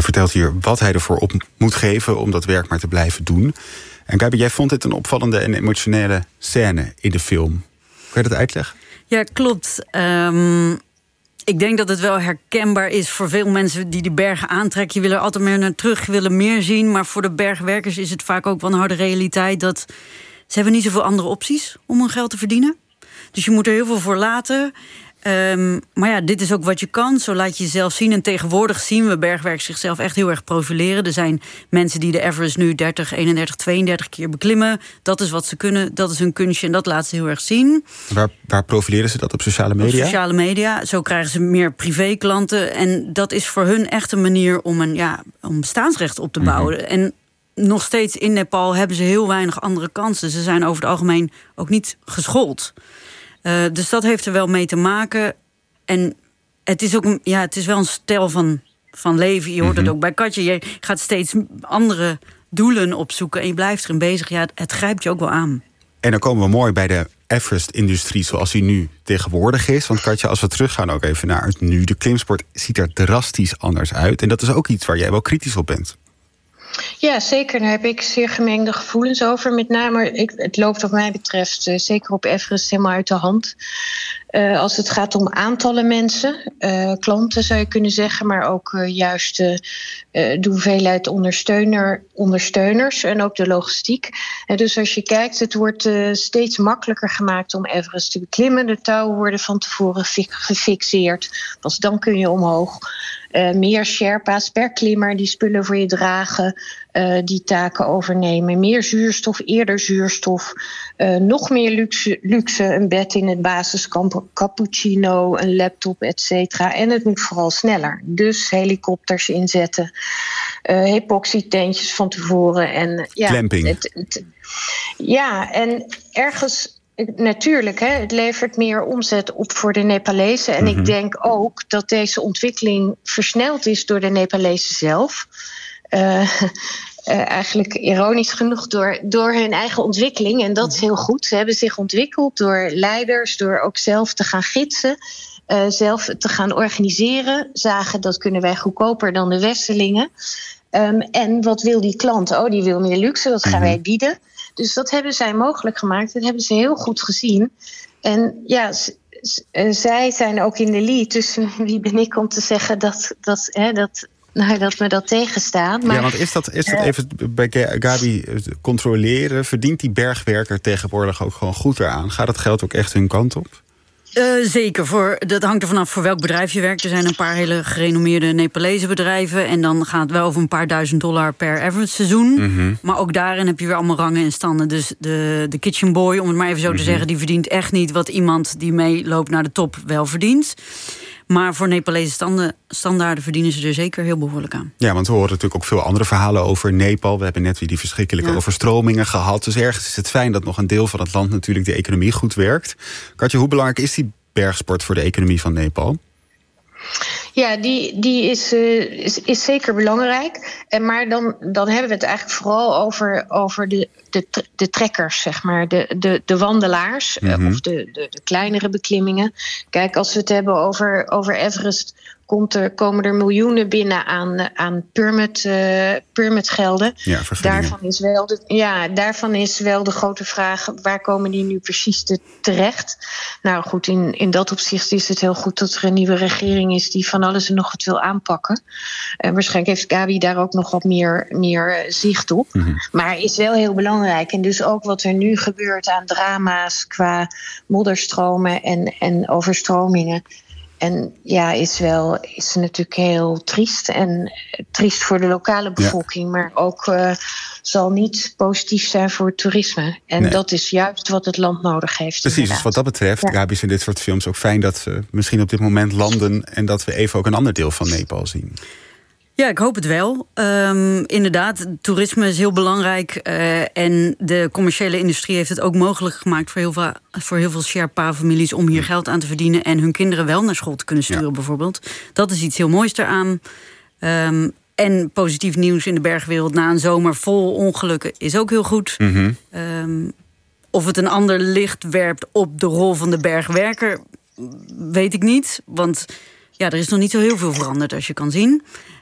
vertelt hier wat hij ervoor op moet geven om dat werk maar te blijven doen. En Gabi, jij vond dit een opvallende en emotionele scène in de film. Kun je dat uitleggen? Ja, klopt. Ik denk dat het wel herkenbaar is voor veel mensen die bergen aantrekken. Je wil er altijd meer naar terug, je wil er meer zien. Maar voor de bergwerkers is het vaak ook wel een harde realiteit dat ze hebben niet zoveel andere opties om hun geld te verdienen. Dus je moet er heel veel voor laten. Maar ja, dit is ook wat je kan. Zo laat je jezelf zien. En tegenwoordig zien we bergwerkers zichzelf echt heel erg profileren. Er zijn mensen die de Everest nu 30, 31, 32 keer beklimmen. Dat is wat ze kunnen, dat is hun kunstje en dat laten ze heel erg zien. Waar profileren ze dat op sociale media? Op sociale media. Zo krijgen ze meer privéklanten. En dat is voor hun echt een manier om bestaansrecht op te bouwen. En nog steeds in Nepal hebben ze heel weinig andere kansen. Ze zijn over het algemeen ook niet geschoold. Dus dat heeft er wel mee te maken. En het is ook het is wel een stijl van leven. Je hoort het ook bij Katja. Je gaat steeds andere doelen opzoeken en je blijft erin bezig. Ja, het grijpt je ook wel aan. En dan komen we mooi bij de Everest-industrie zoals die nu tegenwoordig is. Want Katja, als we teruggaan ook even naar het nu. De klimsport ziet er drastisch anders uit. En dat is ook iets waar jij wel kritisch op bent. Ja, zeker. Daar heb ik zeer gemengde gevoelens over. Met name, het loopt wat mij betreft zeker op Everest helemaal uit de hand. Als het gaat om aantallen mensen, klanten zou je kunnen zeggen, maar ook juist de hoeveelheid ondersteuners en ook de logistiek. Dus als je kijkt, het wordt steeds makkelijker gemaakt om Everest te beklimmen. De touwen worden van tevoren gefixeerd. Pas dan kun je omhoog. Meer Sherpa's per klimmer die spullen voor je dragen, die taken overnemen. Meer zuurstof, eerder zuurstof. Nog meer luxe, een bed in het basiskamp, cappuccino, een laptop, et cetera. En het moet vooral sneller. Dus helikopters inzetten, epoxy-tentjes van tevoren. En, Clamping. En ergens, natuurlijk, het levert meer omzet op voor de Nepalezen. En ik denk ook dat deze ontwikkeling versneld is door de Nepalezen zelf. Eigenlijk ironisch genoeg door hun eigen ontwikkeling. En dat is heel goed. Ze hebben zich ontwikkeld door leiders, door ook zelf te gaan gidsen, zelf te gaan organiseren. Zagen dat kunnen wij goedkoper dan de Westerlingen. En wat wil die klant? Oh, die wil meer luxe, dat gaan wij bieden. Dus dat hebben zij mogelijk gemaakt. Dat hebben ze heel goed gezien. En ja, zij zijn ook in de lead. Dus wie ben ik om te zeggen dat me dat tegenstaat. Maar, want is dat even bij Gabi controleren? Verdient die bergwerker tegenwoordig ook gewoon goed eraan? Gaat het geld ook echt hun kant op? Zeker. Dat hangt er vanaf voor welk bedrijf je werkt. Er zijn een paar hele gerenommeerde Nepalese bedrijven. En dan gaat het wel over een paar $1000 per Everest seizoen. Maar ook daarin heb je weer allemaal rangen en standen. Dus de kitchen boy, om het maar even zo te zeggen, die verdient echt niet wat iemand die meeloopt naar de top wel verdient. Maar voor Nepalese standaarden verdienen ze er zeker heel behoorlijk aan. Ja, want we horen natuurlijk ook veel andere verhalen over Nepal. We hebben net weer die verschrikkelijke overstromingen gehad. Dus ergens is het fijn dat nog een deel van het land natuurlijk de economie goed werkt. Katja, hoe belangrijk is die bergsport voor de economie van Nepal? Ja, die is zeker belangrijk. Maar dan hebben we het eigenlijk vooral over de trekkers, zeg maar. De wandelaars, of de kleinere beklimmingen. Kijk, als we het hebben over Everest, komen er miljoenen binnen aan permitgelden. Ja, daarvan is wel de grote vraag, waar komen die nu precies terecht? Nou goed, in dat opzicht is het heel goed dat er een nieuwe regering is die van alles en nog wat wil aanpakken. Waarschijnlijk heeft Gabi daar ook nog wat meer zicht op. Maar is wel heel belangrijk. En dus ook wat er nu gebeurt aan drama's qua modderstromen en overstromingen. En ja, is natuurlijk heel triest. En triest voor de lokale bevolking. Maar ook zal niet positief zijn voor het toerisme. En dat is juist wat het land nodig heeft. Precies, inderdaad. Dus wat dat betreft, Gabi, is in dit soort films ook fijn dat we misschien op dit moment landen en dat we even ook een ander deel van Nepal zien. Ja, ik hoop het wel. Inderdaad, toerisme is heel belangrijk. En de commerciële industrie heeft het ook mogelijk gemaakt voor heel veel Sherpa-families om hier geld aan te verdienen en hun kinderen wel naar school te kunnen sturen, bijvoorbeeld. Dat is iets heel moois eraan. En positief nieuws in de bergwereld na een zomer vol ongelukken is ook heel goed. Of het een ander licht werpt op de rol van de bergwerker, weet ik niet. Want ja, er is nog niet zo heel veel veranderd als je kan zien.